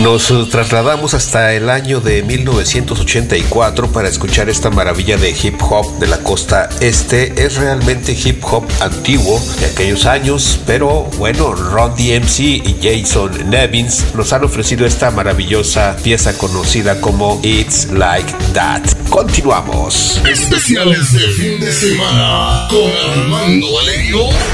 Nos trasladamos hasta el año de 1984 para escuchar esta maravilla de hip hop de la costa este. Es realmente hip hop antiguo de aquellos años, pero bueno, Run DMC y Jason Nevins nos han ofrecido esta maravillosa pieza conocida como It's Like That. Continuamos. Especiales de fin de semana con Armando Valerio.